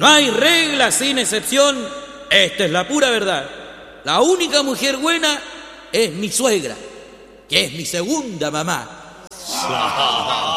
No hay regla sin excepción. Esta es la pura verdad. La única mujer buena es mi suegra, que es mi segunda mamá.